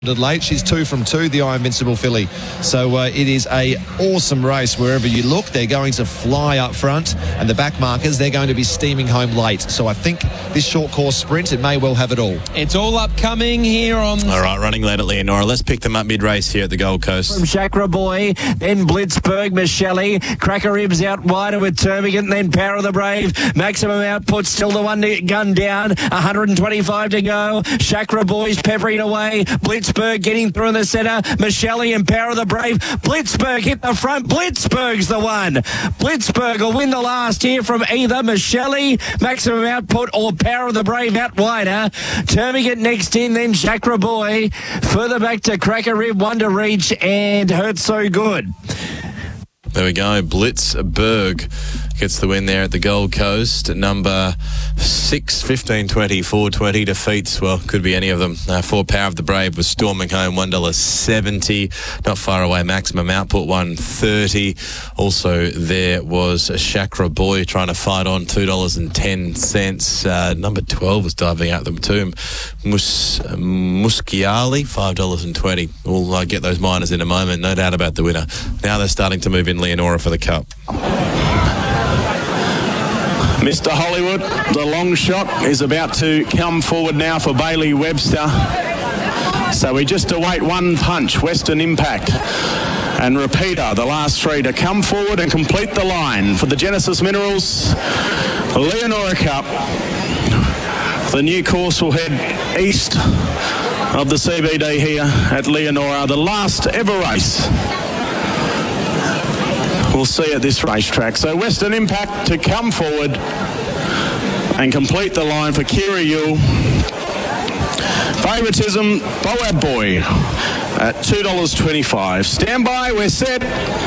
late. She's 2 from 2, the I Invincible filly. So it is a awesome race wherever you look. They're going to fly up front, and the back markers, they're going to be steaming home late. So I think this short course sprint, it may well have it all. It's all upcoming here on... All right, running late at Leonora. Let's pick them up mid-race here at the Gold Coast. From Chakra Boy, then Blitzberg, Michele, Cracker Ribs out wider with Termagant, then Power of the Brave, Maximum Output, still the one to gun down, 125 to go. Chakra Boy's peppering away, Blitzberg getting through in the centre, Michele and Power of the Brave. Blitzberg hit the front. Blitzberg's the one. Blitzberg will win the last here from either Michele, Maximum Output, or Power of the Brave out wider. Termagant next in, then Chakra Boy. Further back to Cracker Rib, one to reach, and Hurts So Good. There we go. Blitzberg gets the win there at the Gold Coast. Number 6, 15.20, 4.20 defeats, well, could be any of them. 4 Power of the Brave was storming home, $1.70. Not far away, Maximum Output, $1.30. Also, there was a Chakra Boy trying to fight on, $2.10. Number 12 was diving at them too. Muschiali, $5.20. We'll get those minors in a moment, no doubt about the winner. Now they're starting to move in Leonora for the Cup. Mr. Hollywood, the long shot, is about to come forward now for Bailey Webster. So we just await one punch, Western Impact and Repeater, the last 3 to come forward and complete the line for the Genesis Minerals Leonora Cup. The new course will head east of the CBD here at Leonora, the last ever race we'll see at this racetrack. So Western Impact to come forward and complete the line for Kira Yule. Favouritism, Boab Boy at $2.25. Stand by, we're set.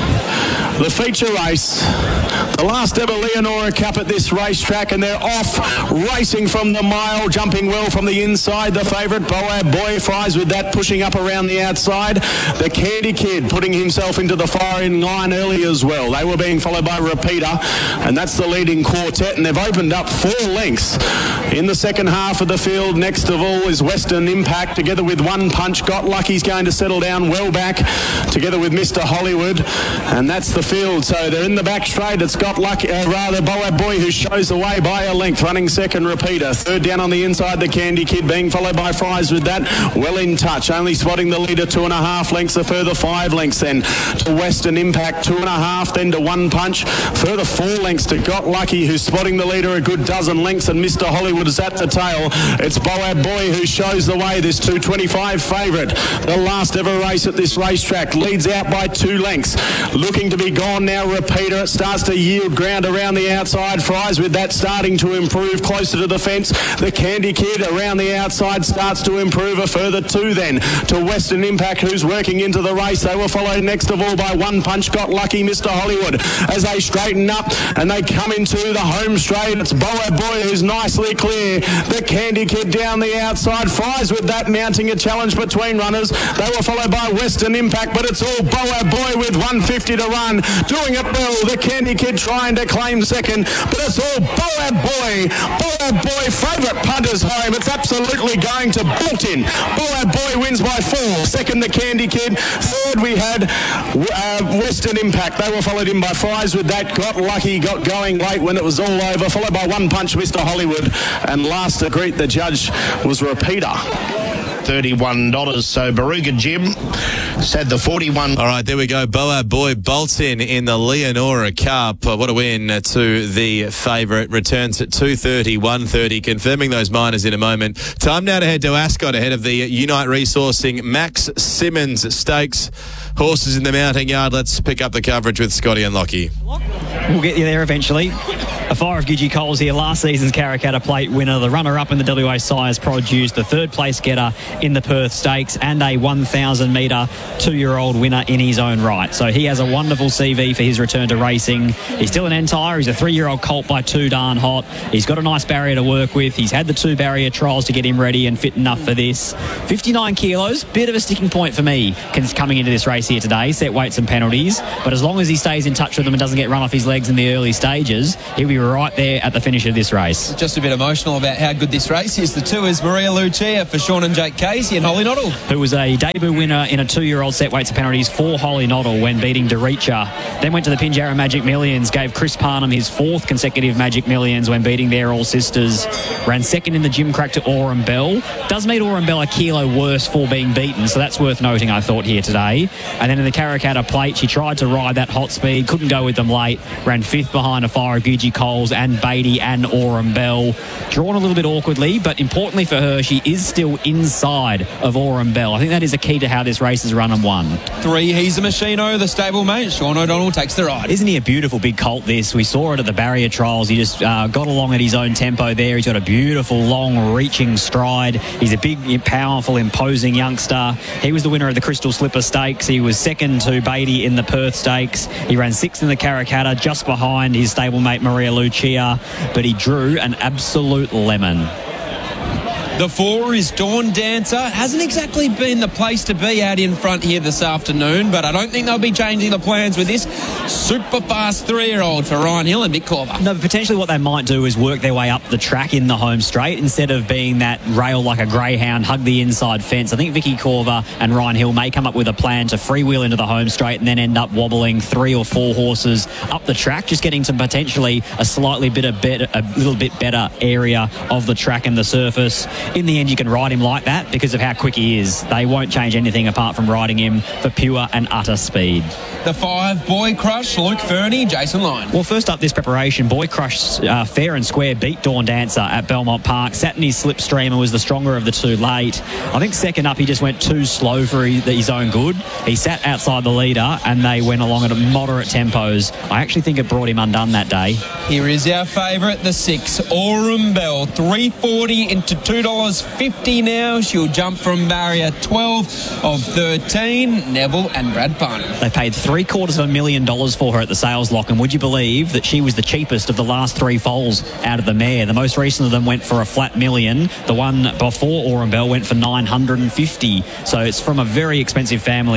The feature race, the last ever Leonora Cup at this racetrack, and they're off racing from the mile, jumping well from the inside. The favourite, Boab Boy, fries with that, pushing up around the outside. The Candy Kid putting himself into the firing line early as well. They were being followed by Repeater, and that's the leading quartet, and they've opened up 4 lengths in the second half of the field. Next of all is Western Impact, together with One Punch. Got Lucky's going to settle down well back, together with Mr. Hollywood, and that's the field. So they're in the back straight. It's got Lucky, Boab Boy, who shows the way by a length, running second. Repeater third down on the inside, the Candy Kid being followed by Fries with that, well in touch, only spotting the leader 2.5 lengths. A further 5 lengths then to Western Impact, 2.5 then to One Punch, further 4 lengths to Got Lucky, who's spotting the leader a good dozen lengths, and Mr. Hollywood is at the tail. It's Boab Boy who shows the way, this 2.25 favourite. The last ever race at this racetrack, leads out by 2 lengths, looking to be gone now. Repeater, it starts to yield ground around the outside. Fries with that starting to improve closer to the fence. The Candy Kid around the outside starts to improve. A further 2 then to Western Impact, who's working into the race. They were followed next of all by One Punch. Got Lucky, Mr. Hollywood, as they straighten up and they come into the home straight. It's Boab Boy who's nicely clear. The Candy Kid down the outside. Fries with that, mounting a challenge between runners. They were followed by Western Impact, but it's all Boab Boy with 150 to run, doing it well. The Candy Kid trying to claim second, but it's all Boab Boy. Boab Boy, favourite punters home. It's absolutely going to bolt in. Boab Boy wins by 4. Second, the Candy Kid. Third, we had Western Impact. They were followed in by Fries with that. Got Lucky, got going late when it was all over, followed by One Punch, Mr. Hollywood, and last to greet the judge was Repeater. $31. So Baruga Jim said the 41. All right, there we go. Boab Boy bolts in the Leonora Cup. What a win to the favourite. Returns at 2:30, 1:30. Confirming those minors in a moment. Time now to head to Ascot ahead of the Unite Resourcing Max Simmons Stakes. Horses in the mounting yard. Let's pick up the coverage with Scotty and Lockie. We'll get you there eventually. A fire of Gidgee Coles here, last season's Karrakatta Plate winner, the runner-up in the WA Sires Produce, the third place getter in the Perth Stakes, and a 1,000-metre 2-year-old winner in his own right. So he has a wonderful CV for his return to racing. He's still an entire. He's a 3-year-old colt by Too Darn Hot. He's got a nice barrier to work with. He's had the 2 barrier trials to get him ready and fit enough for this. 59 kilos, bit of a sticking point for me coming into this race here today. Set weights and penalties, but as long as he stays in touch with them and doesn't get run off his legs in the early stages, he'll be be right there at the finish of this race. Just a bit emotional about how good this race is. The 2 is Maria Lucia for Sean and Jake Casey and Holly Noddle, who was a debut winner in a 2-year-old set weights and penalties for Holly Noddle when beating Dericha. Then went to the Pinjarra Magic Millions, gave Chris Parnham his 4th consecutive Magic Millions when beating their All Sisters. Ran second in the gym crack to Aurum Bell. Does meet Aurum Bell a kilo worse for being beaten, so that's worth noting, I thought, here today. And then in the Karrakatta Plate, she tried to ride that hot speed, couldn't go with them late, ran 5th behind a fire of Gucci Coles and Beatty and Aurum Bell. Drawn a little bit awkwardly, but importantly for her, she is still inside of Aurum Bell. I think that is a key to how this race is run and won. 3, He's a Machino, the stablemate. Sean O'Donnell takes the ride. Isn't he a beautiful big colt, this? We saw it at the barrier trials. He just got along at his own tempo there. He's got a beautiful, long, reaching stride. He's a big, powerful, imposing youngster. He was the winner of the Crystal Slipper Stakes. He was second to Beatty in the Perth Stakes. He ran 6th in the Karrakatta, just behind his stablemate Maria Lucia, but he drew an absolute lemon. The 4 is Dawn Dancer. Hasn't exactly been the place to be out in front here this afternoon, but I don't think they'll be changing the plans with this super fast 3-year-old for Ryan Hill and Mick Corver. No, potentially what they might do is work their way up the track in the home straight instead of being that rail like a greyhound, hug the inside fence. I think Vicky Corver and Ryan Hill may come up with a plan to freewheel into the home straight and then end up wobbling 3 or 4 horses up the track, just getting to potentially a little bit better area of the track and the surface. In the end, you can ride him like that because of how quick he is. They won't change anything apart from riding him for pure and utter speed. The 5, Boy Crush, Luke Fernie, Jason Lyon. Well, first up this preparation, Boy Crush fair and square beat Dawn Dancer at Belmont Park. Sat in his slipstream and was the stronger of the 2 late. I think second up, he just went too slow for his own good. He sat outside the leader and they went along at moderate tempos. I actually think it brought him undone that day. Here is our favourite, the 6, Aurum Bell, $3.40 into $2.50 now. She'll jump from barrier 12 of 13, Neville and Brad Parnham. They paid $750,000 for her at the sales lock, and would you believe that she was the cheapest of the last 3 foals out of the mare? The most recent of them went for a flat $1 million. The one before Aurum Bell went for $950,000. So it's from a very expensive family.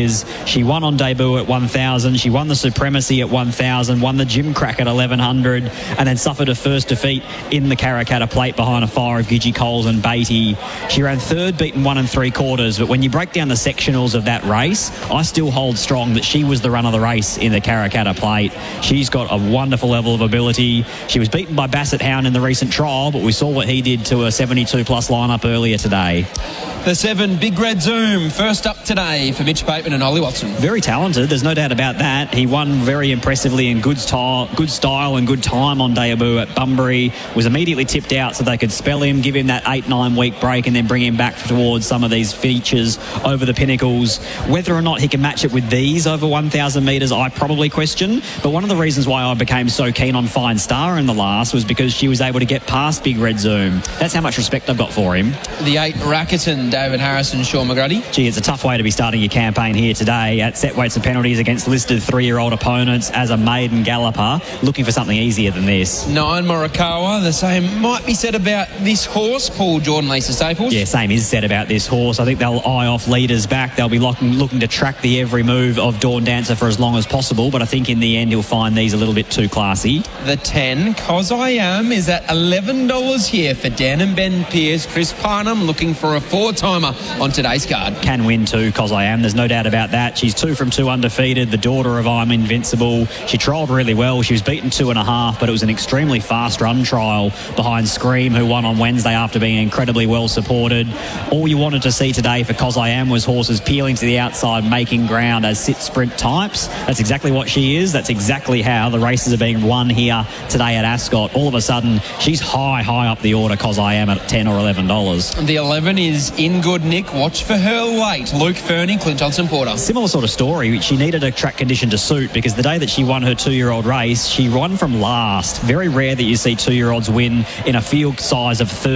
She won on debut at 1,000. She won the Supremacy at 1,000. Won the Gym Crack at 1,100, and then suffered a first defeat in the Karrakatta Plate behind a fire of Gidgee Coles and Beatty. She ran 3rd, beaten 1 3/4. But when you break down the sectionals of that race, I still hold strong that she was the run of the race in the Karrakatta Plate. She's got a wonderful level of ability. She was beaten by Basset Hound in the recent trial, but we saw what he did to a 72-plus lineup earlier today. The 7, Big Red Zoom, first up today for Mitch Bateman and Ollie Watson. Very talented, there's no doubt about that. He won very impressively in good style and good time on debut at Bunbury. Was immediately tipped out so they could spell him, give him that 8-9 week break and then bring him back towards some of these features over the Pinnacles. Whether or not he can match it with these over 1,000 metres, I probably question. But one of the reasons why I became so keen on Fine Star in the last was because she was able to get past Big Red Zoom. That's how much respect I've got for him. The 8, Rackerton, David Harrison, Sean McGrady. Gee, it's a tough way to be starting your campaign here today at set weights and penalties against listed 3-year-old opponents as a maiden galloper, looking for something easier than this. 9, Morikawa, the same might be said about this horse, Paul Jordan, Lisa Staples. Yeah, same is said about this horse. I think they'll eye off leaders back. They'll be looking to track the every move of Dawn Dancer for as long as possible, but I think in the end he'll find these a little bit too classy. The 10, Cos I Am, is at $11 here for Dan and Ben Pierce. Chris Parnham looking for a 4-timer on today's card. Can win too, Cos I Am. There's no doubt about that. She's 2 from 2 undefeated, the daughter of I'm Invincible. She trialled really well. She was beaten 2.5, but it was an extremely fast run trial behind Scream, who won on Wednesday after being incredibly well supported. All you wanted to see today for Cos I Am was horses peeling to the outside, making ground as sit sprint types. That's exactly what she is. That's exactly how the races are being won here today at Ascot. All of a sudden, she's high up the order, Cos I Am, at $10 or $11. The 11 is In Good Nick. Watch for her late. Luke Fernie, Clint Johnson-Porter. Similar sort of story. She needed a track condition to suit because the day that she won her 2-year-old race, she won from last. Very rare that you see 2-year-olds win in a field size of 13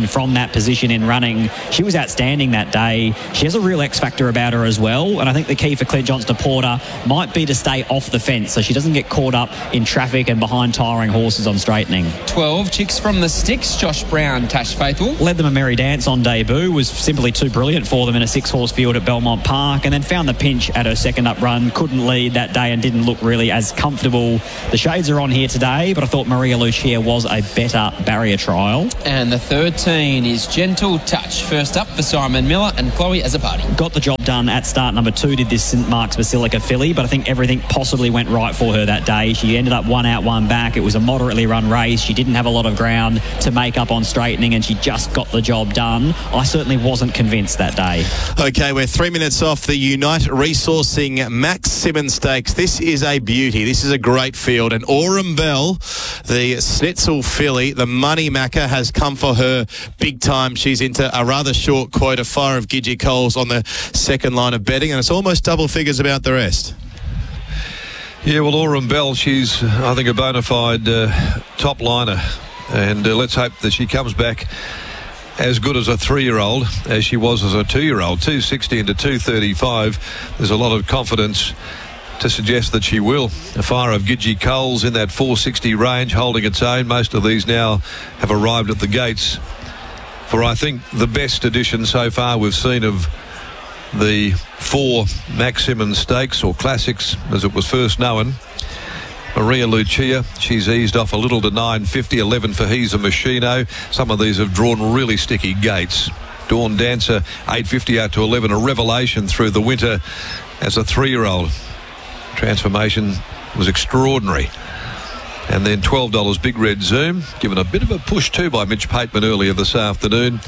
from that position in running. She was outstanding that day. She has a real X factor about her as well, and I think the key for Clint Johnston-Porter might be to stay off the fence so she doesn't get caught up in traffic and behind tiring horses on straightening. 12, Chicks from the Sticks, Josh Brown, Tash Faithful. Led them a merry dance on debut, was simply too brilliant for them in a 6-horse field at Belmont Park, and then found the pinch at her second up run. Couldn't lead that day and didn't look really as comfortable. The shades are on here today, but I thought Maria Lucia was a better barrier trial. And the 13 is Gentle Touch. First up for Simon Miller and Chloe Azzopardi. Got the job done at start number 2, did this St Mark's Basilica filly, but I think everything possibly went right for her that day. She ended up 1 out, 1 back. It was a moderately run race. She didn't have a lot of ground to make up on straightening, and she just got the job done. I certainly wasn't convinced that day. Okay, we're 3 minutes off the Unite Resourcing Max Simmons Stakes. This is a beauty. This is a great field. And Aurum Bell, the Schnitzel filly, the money macker, has come for her big time. She's into a rather short quota, Fire of Gidgee Coles on the second line of betting, and it's almost double figures about the rest. Yeah, well, Aurum Bell, she's, I think, a bona fide top liner. And let's hope that she comes back as good as a 3-year-old as she was as a 2-year-old. 260 into 235. There's a lot of confidence to suggest that she will. A Fire of Gidgee Coles in that 460 range, holding its own. Most of these now have arrived at the gates for, I think, the best edition so far we've seen of the 4 Max Simmons Stakes, or Classics as it was first known. Maria Lucia, she's eased off a little to 9.50, 11 for He's a Machino. Some of these have drawn really sticky gates. Dawn Dancer, 8.50 out to 11, a revelation through the winter as a 3-year-old. Transformation was extraordinary. And then $12 Big Red Zoom, given a bit of a push too by Mitch Pateman earlier this afternoon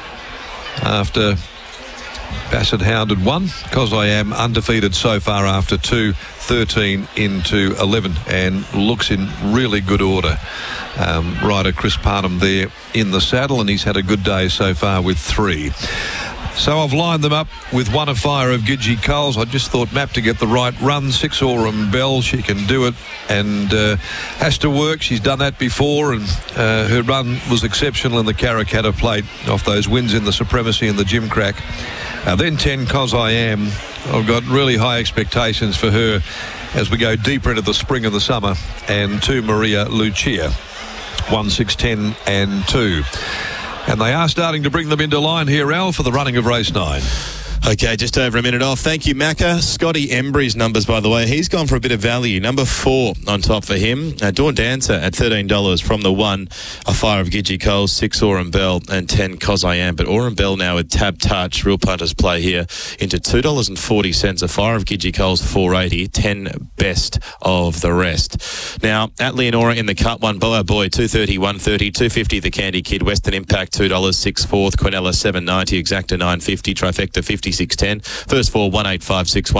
after Bassett Hound had won. Cause I Am undefeated so far after 2, 13 into 11, and looks in really good order. Rider Chris Parnham there in the saddle, and he's had a good day so far with 3. So I've lined them up with 1 of Fire of Gidgee Coles. I just thought Map to get the right run. 6 Aurum Bell, she can do it and has to work. She's done that before, and her run was exceptional in the Karrakatta Plate off those wins in the Supremacy and the Gimcrack. Then 10 Cause I Am. I've got really high expectations for her as we go deeper into the spring and the summer. And 2 Maria Lucia, 1, 6, 10 and 2. And they are starting to bring them into line here, Al, for the running of race 9. Okay, just over a minute off. Thank you, Macca. Scotty Embry's numbers, by the way. He's gone for a bit of value. Number 4 on top for him. Dawn Dancer at $13 from the 1. A Fire of Gidgee Coles, 6 Aurum Bell, and 10 Cause I Am. But Aurum Bell now with Tab Touch, real punters play here, into $2.40. A Fire of Gidgee Coles, $4.80. 10 best of the rest. Now, at Leonora in the cut, 1 Boa Boy, $2.30, $1.30, $2.50 the Candy Kid. Western Impact, $2, 6 fourth. Quinella, $7.90. Exacta, $9.50. Trifecta, $56.10. First 4, 1856,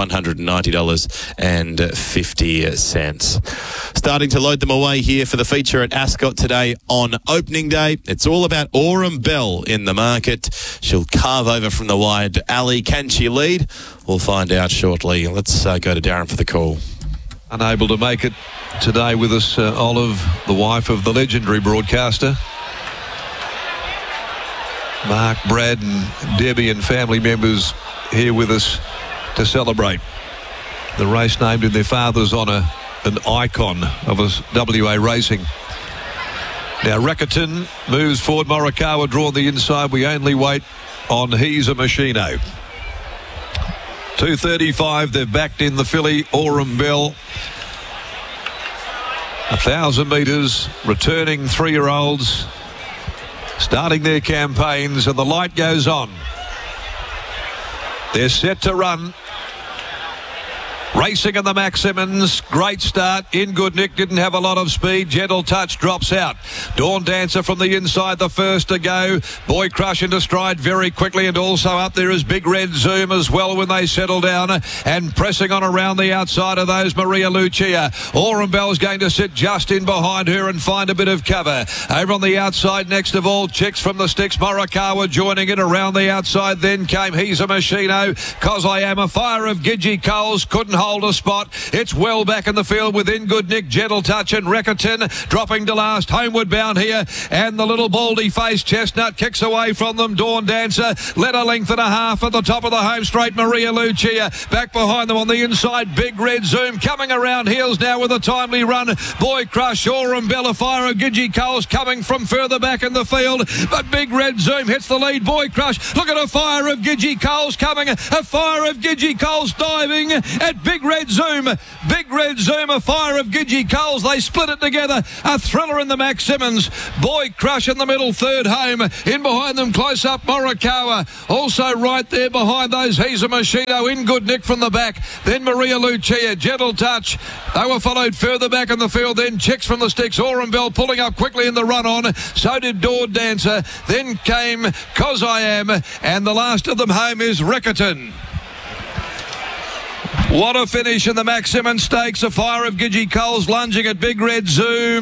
$190.50. Starting to load them away here for the feature at Ascot today on opening day. It's all about Aurum Bell in the market. She'll carve over from the wide alley. Can she lead? We'll find out shortly. Let's go to Darren for the call. Unable to make it today with us, Olive, the wife of the legendary broadcaster. Mark, Brad and Debbie and family members here with us to celebrate the race named in their father's honour, an icon of WA racing. Now Rackerton moves forward. Morikawa drawn the inside. We only wait on He's a Machino. 2:35, they've backed in the filly Aurum Bell. 1,000 metres, returning 3-year-olds starting their campaigns, and the light goes on. They're set to run. Racing in the Max Simmons. Great start. In good nick. Didn't have a lot of speed. Gentle Touch drops out. Dawn Dancer from the inside, the first to go. Boy Crush into stride very quickly, and also up there is Big Red Zoom as well when they settle down, and pressing on around the outside of those Maria Lucia. Aurum Bell's going to sit just in behind her and find a bit of cover. Over on the outside, next of all, Chicks from the Sticks. Morikawa joining it around the outside. Then came He's a Machino. Cause I Am. A Fire of Gidgee Coles couldn't hold a spot. It's well back in the field with In Good Nick, Gentle Touch and Reckerton dropping to last. Homeward bound here. And the little baldy-faced Chestnut kicks away from them. Dawn Dancer led a length and a half at the top of the home straight. Maria Lucia back behind them on the inside. Big Red Zoom coming around heels now with a timely run. Boy Crush, Aurum Bell, a fire of Gidgee Coles coming from further back in the field. But Big Red Zoom hits the lead. Boy Crush, look at a fire of Gidgee Coles coming. A fire of Gidgee Coles diving at Big Red Zoom. Big Red Zoom, a fire of Gidgee Coles. They split it together. A thriller in the Max Simmons. Boy Crush in the middle, third home. In behind them, close up, Morikawa. Also right there behind those, he's a Machino. In Good Nick from the back. Then Maria Lucia, Gentle Touch. They were followed further back in the field. Then Chicks from the sticks. Aurum Bell pulling up quickly in the run on. So did Dawn Dancer. Then came Cos I Am. And the last of them home is Reckerton. What a finish in the Max Simmons Stakes. A fire of Gidgee Coles lunging at Big Red Zoom.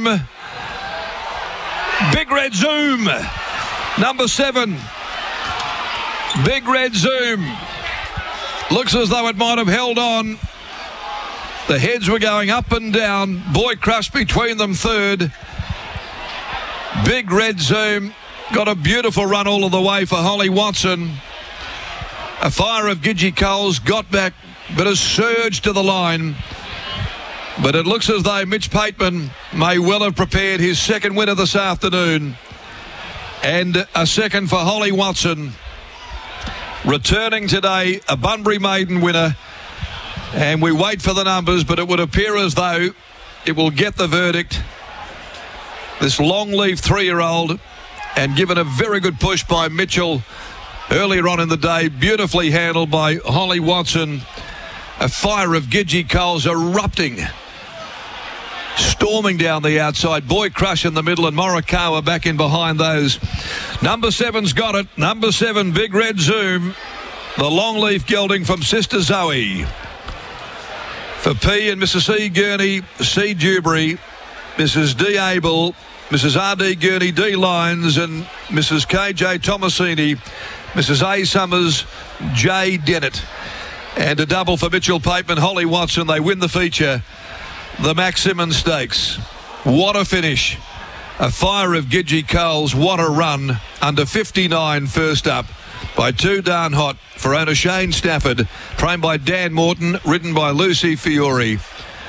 Big Red Zoom. Number 7. Big Red Zoom. Looks as though it might have held on. The heads were going up and down. Boy Crush between them third. Big Red Zoom got a beautiful run all of the way for Holly Watson. A fire of Gidgee Coles got back but has surged to the line. But it looks as though Mitch Pateman may well have prepared his second winner this afternoon. And a second for Holly Watson. Returning today, a Bunbury Maiden winner. And we wait for the numbers, but it would appear as though it will get the verdict. This Longleaf 3-year-old, and given a very good push by Mitchell earlier on in the day, beautifully handled by Holly Watson. A fire of Gidgee Coles erupting, storming down the outside. Boy Crush in the middle and Morikawa back in behind those. Number 7's got it. Number 7, Big Red Zoom. The Longleaf gelding from Sister Zoe. For P and Mrs. C. Gurney, C. Dewberry, Mrs. D. Abel, Mrs. R.D. Gurney, D. Lyons, and Mrs. K.J. Tomasini, Mrs. A. Summers, J. Dennett. And a double for Mitchell Pateman, Holly Watson. They win the feature, the Max Simmons Stakes. What a finish. A fire of Gidgee Coles. What a run. Under 59 first up by Too Darn Hot for owner Shane Stafford. Trained by Dan Morton, ridden by Lucy Fiore.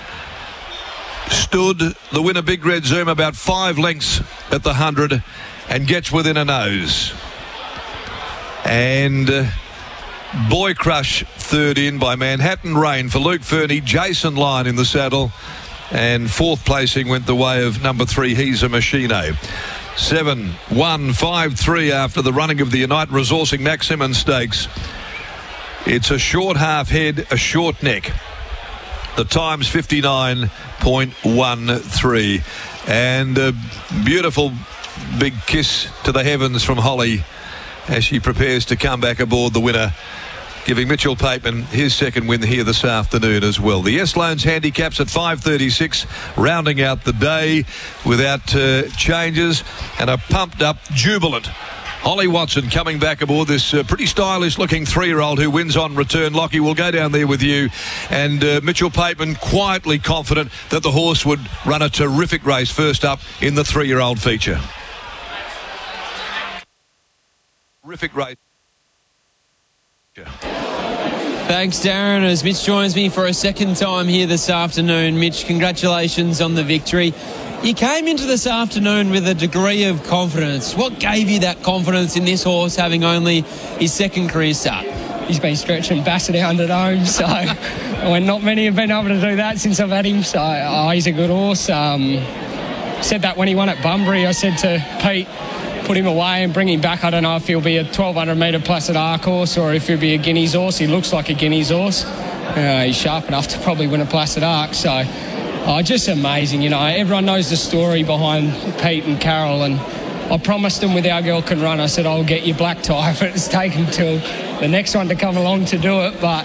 Stood the winner Big Red Zoom about 5 lengths at the 100 and gets within a nose. And Boy Crush third in by Manhattan Rain for Luke Fernie. Jason Lyon in the saddle. And fourth placing went the way of number 3, He's a Machino. 7, 1, 5, 3 after the running of the Unite Resourcing Max Simmons Stakes. It's a short half head, a short neck. The time's 59.13. And a beautiful big kiss to the heavens from Holly as she prepares to come back aboard the winner, giving Mitchell Pateman his second win here this afternoon as well. The S-Loans handicaps at 5.36, rounding out the day without changes, and a pumped up, jubilant Holly Watson coming back aboard this pretty stylish looking 3-year-old who wins on return. Lockie will go down there with you. And Mitchell Pateman quietly confident that the horse would run a terrific race first up in the 3-year-old feature. Terrific race. Thanks, Darren, as Mitch joins me for a second time here this afternoon. Mitch, congratulations on the victory. You came into this afternoon with a degree of confidence. What gave you that confidence in this horse having only his second career start? He's been stretching Bassett out at home, so when not many have been able to do that since I've had him. So he's a good horse. Said that when he won at Bunbury. I said to Pete, put him away and bring him back. I don't know if he'll be a 1,200 metre Placid Arc horse or if he'll be a Guineas horse. He looks like a Guineas horse. He's sharp enough to probably win a Placid Arc. So just amazing, you know. Everyone knows the story behind Pete and Carol, and I promised them with Our Girl Can Run, I said, I'll get you black tie, but it's taken till the next one to come along to do it. But,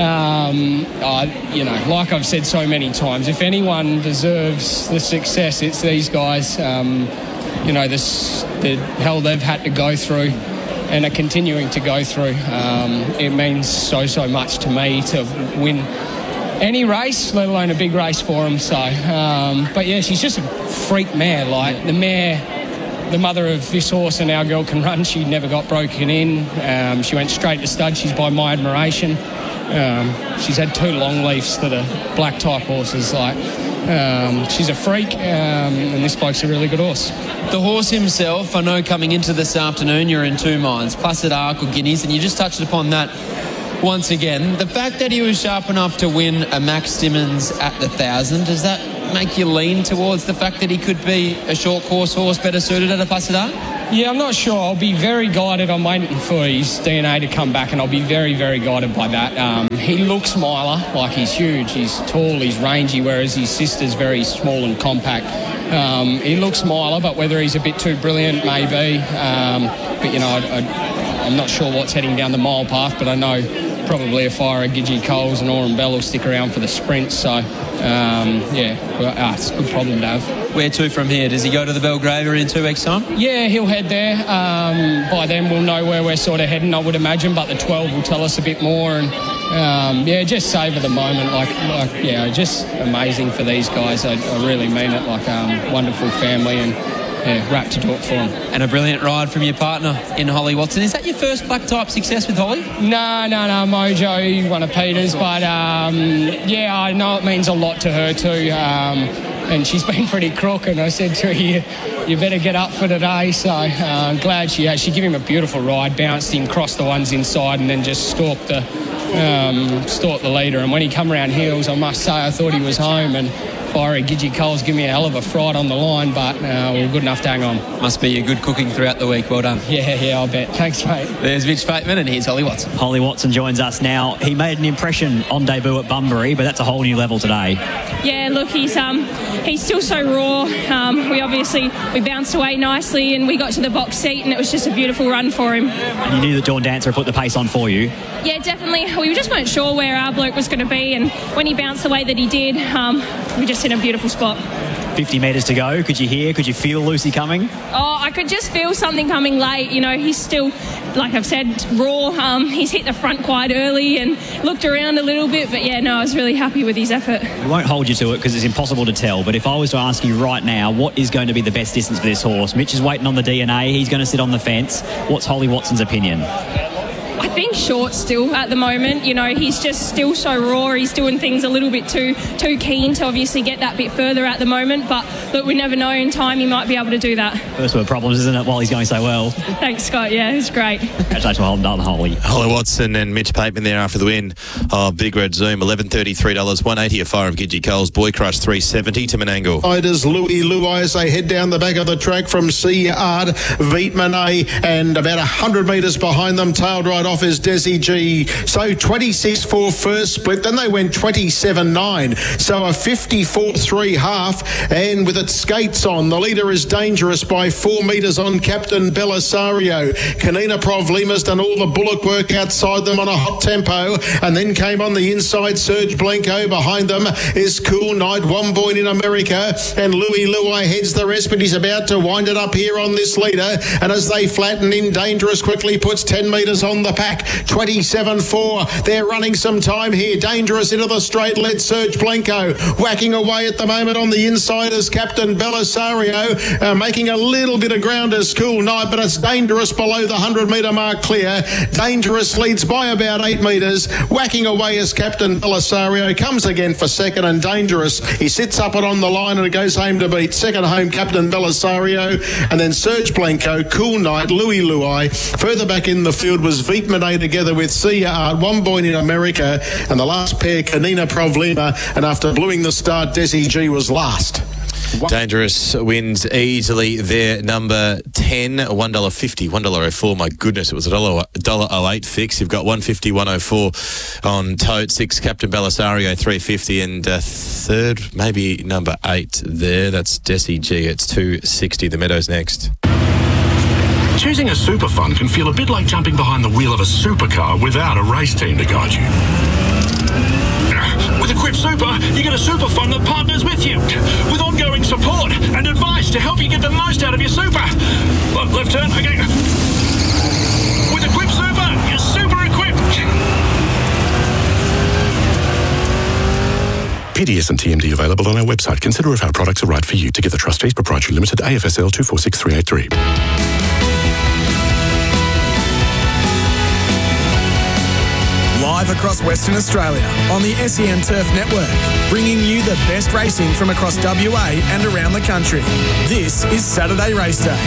you know, like I've said so many times, if anyone deserves the success, it's these guys. You know, the hell they've had to go through and are continuing to go through. It means so much to me to win any race, let alone a big race for him. So, but yeah, she's just a freak mare. Like the mother of this horse and our girl can run. She never got broken in. She went straight to stud. She's by my admiration. She's had 2 long leafs that are black type horses. Like, she's a freak, and this bloke's a really good horse. The horse himself, I know coming into this afternoon you're in 2 minds, Placid Arc or Guineas, and you just touched upon that once again. The fact that he was sharp enough to win a Max Simmons at the 1,000, does that make you lean towards the fact that he could be a short course horse better suited at a Placid Arc? Yeah, I'm not sure. I'll be very guided. I'm waiting for his DNA to come back, and I'll be very, very guided by that. He looks miler, like he's huge, he's tall, he's rangy, whereas his sister's very small and compact. He looks miler, but whether he's a bit too brilliant, maybe. But, you know, I'm not sure what's heading down the mile path, but I know probably a fire of Gidgee Coles and Oren Bell will stick around for the sprint. So, it's a good problem to have. Where to from here? Does he go to the Belgravia in 2 weeks' time? Yeah, he'll head there. By then we'll know where we're sort of heading, I would imagine, but the 12 will tell us a bit more. And just savour the moment. Just amazing for these guys. I really mean it. Wonderful family, and wrapped to do it for them. And a brilliant ride from your partner in Holly Watson. Is that your first black type success with Holly? No, Mojo won a Peters, but I know it means a lot to her too. And she's been pretty crook, and I said to her, you better get up for today. So I'm glad she has. She gave him a beautiful ride, bounced him, crossed the ones inside, and then just stalked the leader. And when he come around heels, I must say I thought he was home, and fiery Gidgee Coles give me a hell of a fright on the line, but we're good enough to hang on. Must be a good cooking throughout the week. Well done. Yeah, I'll bet. Thanks, mate. There's Mitch Bateman, and here's Holly Watson. Holly Watson joins us now. He made an impression on debut at Bunbury, but that's a whole new level today. Yeah, look, he's still so raw. We bounced away nicely, and we got to the box seat, and it was just a beautiful run for him. And you knew that Dawn Dancer put the pace on for you. Yeah, definitely. We just weren't sure where our bloke was going to be, and when he bounced the way that he did, we just in a beautiful spot. 50 metres to go. Could you feel Lucy coming? Oh, I could just feel something coming late. You know, he's still, like I've said, raw. He's hit the front quite early and looked around a little bit. But, yeah, no, I was really happy with his effort. We won't hold you to it because it's impossible to tell. But if I was to ask you right now, what is going to be the best distance for this horse? Mitch is waiting on the DNA. He's going to sit on the fence. What's Holly Watson's opinion? I think short still at the moment. You know, he's just still so raw. He's doing things a little bit too keen to obviously get that bit further at the moment. But look, we never know. In time, he might be able to do that. First world problems, isn't it, while he's going so well? Thanks, Scott. Yeah, it's great. Congratulations, well done, Holly. Holly Watson and Mitch Pateman there after the win of Big Red Zoom. $11.33, $1.80 a fire of Gidgee Coles. Boy Crush $3.70 to Menangle. Riders Louis Luai as they head down the back of the track from Sea Ard, Vietmanet, and about 100 metres behind them, tailed right off is Desi G. So 26 for first split, then they went 27.9, so a 54.3 half, and with its skates on, the leader is Dangerous by 4 metres on Captain Belisario. Kanina Provlima's done all the bullock work outside them on a hot tempo, and then came on the inside Serge Blanco. Behind them is Cool Night, One Boy in America, and Louis Luai heads the rest, but he's about to wind it up here on this leader, and as they flatten in, Dangerous quickly puts 10 metres on the pack, 27.4. They're running some time here. Dangerous into the straight, led Serge Blanco whacking away at the moment on the inside as Captain Belisario, making a little bit of ground as Cool Night, but it's Dangerous below the 100 metre mark clear. Dangerous leads by about 8 metres, whacking away as Captain Belisario comes again for second, and Dangerous, he sits up and on the line, and it goes home to beat second home Captain Belisario, and then Serge Blanco, Cool Night, Louis Luai. Further back in the field was Vietmanet together with Sia Art, One Boy in America, and the last pair, Kanina Provlima, and after bluing the start, Desi G was last. Dangerous wins easily there, number 10, $1.50, $1.04. My goodness, it was a $1.08 fix. You've got 150, 104 on tote. 6, Captain Belisario, 350, and third, maybe number 8 there. That's Desi G. It's 260. The Meadows next. Choosing a super fund can feel a bit like jumping behind the wheel of a supercar without a race team to guide you. With Equip Super, you get a super fund that partners with you, with ongoing support and advice to help you get the most out of your super. Left turn, okay. With Equip Super, you're super equipped. PDS and TMD available on our website. Consider if our products are right for you. Together Trustees Proprietary Limited, AFSL 246383. Live across Western Australia on the SEN Turf Network, bringing you the best racing from across WA and around the country. This is Saturday Race Day.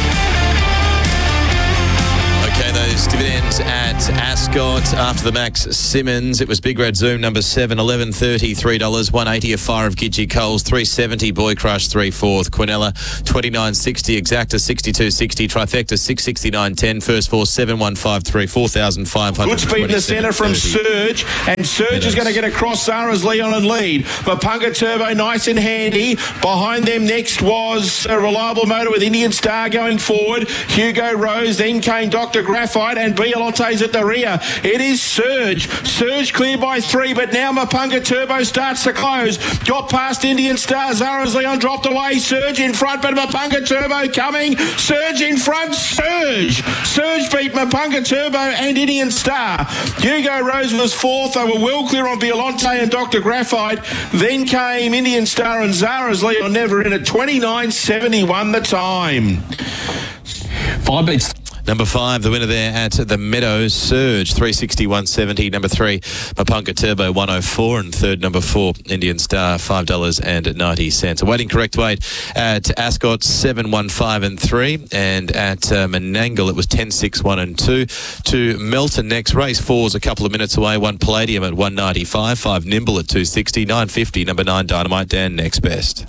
Okay, those dividends at Ascot after the Max Simmons. It was Big Red Zoom number 7, $11.30, $3, $1.80 a Fire of Gidgee Coles, $3.70 Boy Crush, 3/4 Quinella, $29.60 Exacta, $62.60 Trifecta, $669.10 First Four, 7,153, 4,500. Good speed in the centre from Surge, and Surge is going to get across Zara's Leon and lead. Mapunga Turbo nice and handy. Behind them next was a Reliable Motor with Indian Star going forward. Hugo Rose, then came Dr. Graphite, and Biolante's at the rear. It is Surge. Surge clear by 3, but now Mapunga Turbo starts to close. Got past Indian Star. Zara's Leon dropped away. Surge in front, but Mapunga Turbo coming. Surge in front. Surge beat Mapunga Turbo and Indian Star. Hugo Rose was 4th. They were well clear on Biolante and Dr. Graphite. Then came Indian Star and Zara's Leon never in at 29.71 the time. 5 beats. Number 5, the winner there at the Meadows, Surge, 360, 170. Number 3, Mapunga Turbo, 104. And third, number 4, Indian Star, $5.90. Awaiting correct weight at Ascot, 7, 1, 5 and 3. And at Menangle, it was 10, 6, 1 and 2. To Melton next, race 4 is a couple of minutes away. 1 Palladium at 195, 5 Nimble at 260, 950. Number 9, Dynamite Dan, next best.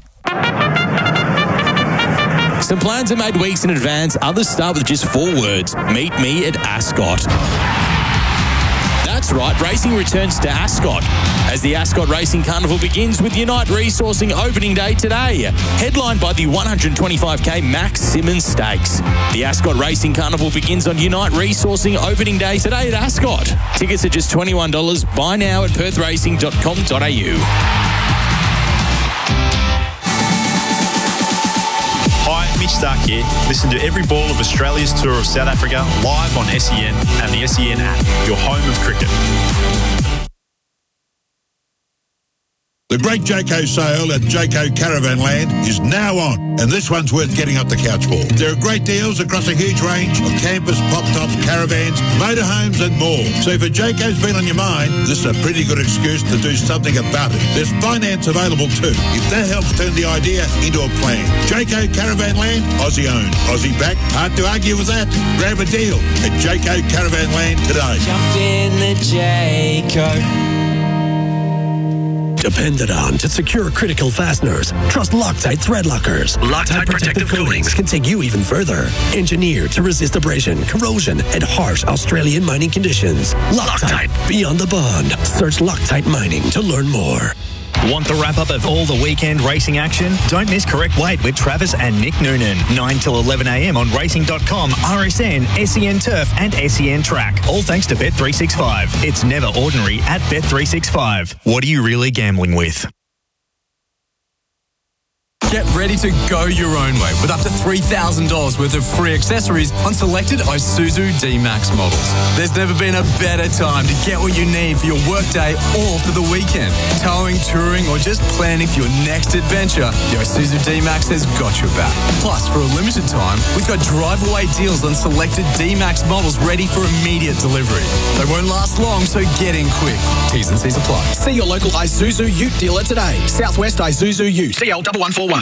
Some plans are made weeks in advance. Others start with just 4 words. Meet me at Ascot. That's right, racing returns to Ascot as the Ascot Racing Carnival begins with Unite Resourcing opening day today, headlined by the 125k Max Simmons Stakes. The Ascot Racing Carnival begins on Unite Resourcing opening day today at Ascot. Tickets are just $21. Buy now at perthracing.com.au. Hi, Mitch Stark here. Listen to every ball of Australia's tour of South Africa live on SEN and the SEN app, your home of cricket. The great Jayco sale at Jayco Caravan Land is now on, and this one's worth getting up the couch for. There are great deals across a huge range of campers, pop-tops, caravans, motorhomes and more. So if a Jayco's been on your mind, this is a pretty good excuse to do something about it. There's finance available too, if that helps turn the idea into a plan. Jayco Caravan Land, Aussie owned, Aussie backed. Hard to argue with that. Grab a deal at Jayco Caravan Land today. Jumped in the Jayco. Depended on to secure critical fasteners. Trust Loctite thread lockers. Loctite protective coatings can take you even further. Engineered to resist abrasion, corrosion, and harsh Australian mining conditions. Loctite, beyond the bond. Search Loctite Mining to learn more. Want the wrap-up of all the weekend racing action? Don't miss Correct Weight with Travis and Nick Noonan. 9 till 11 a.m. on racing.com, RSN, SEN Turf and SEN Track. All thanks to Bet365. It's never ordinary at Bet365. What are you really gambling with? Get ready to go your own way with up to $3,000 worth of free accessories on selected Isuzu D-Max models. There's never been a better time to get what you need for your workday or for the weekend. Towing, touring, or just planning for your next adventure, the Isuzu D-Max has got your back. Plus, for a limited time, we've got drive-away deals on selected D-Max models ready for immediate delivery. They won't last long, so get in quick. T's and C's apply. See your local Isuzu Ute dealer today. Southwest Isuzu Ute. CL 1141.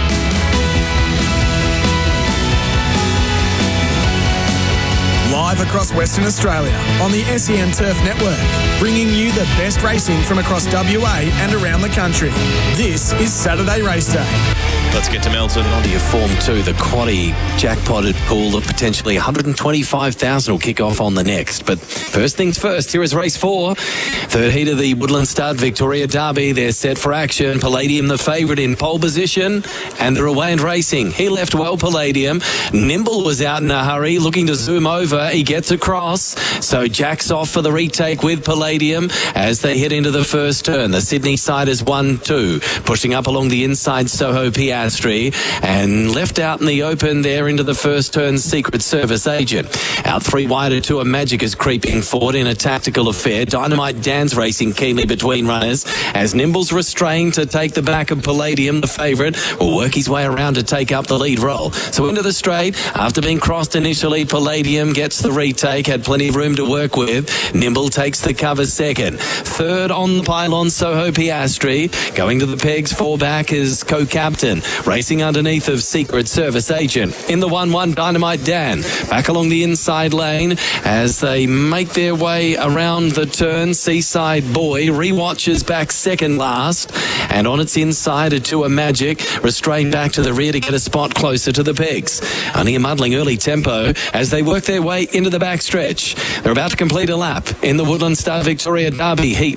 Live across Western Australia on the SEN Turf Network, bringing you the best racing from across WA and around the country. This is Saturday Race Day. Let's get to Melton. On to your Form 2, the quaddie jackpotted pool of potentially 125,000 will kick off on the next. But first things first, here is race 4. Third heat of the Woodland Stud Victoria Derby. They're set for action. Palladium the favourite in pole position, and they're away and racing. He left well, Palladium. Nimble was out in a hurry, looking to zoom over, Bay gets across. So Jack's off for the retake with Palladium as they head into the first turn. The Sydney side is 1-2. Pushing up along the inside, Soho Piastri. And left out in the open there into the first turn, Secret Service Agent. Out 3 wider to a Magic is creeping forward in a tactical affair. Dynamite Dan's racing keenly between runners as Nimble's restrained to take the back of Palladium. The favourite will work his way around to take up the lead role. So into the straight, after being crossed initially, Palladium gets the retake, had plenty of room to work with. Nimble takes the cover second. Third on the pylon, Soho Piastri. Going to the pegs, 4 back is co-captain. Racing underneath of Secret Service Agent. In the 1-1, Dynamite Dan. Back along the inside lane as they make their way around the turn. Seaside Boy re-watches back second last. And on its inside, a Tour Magic. Restrained back to the rear to get a spot closer to the pegs. Only a muddling early tempo as they work their way into the back stretch. They're about to complete a lap in the Woodland Star Victoria Derby Heat